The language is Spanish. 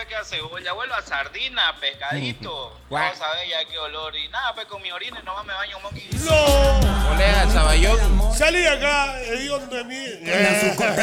que a cebolla, vuelvo a sardina, pescadito. Vamos a ver ya qué olor. Y nada, pues con mi orina nomás me baño un monkey. ¡No! Olea, Sabayón. Salí acá, digo de mí.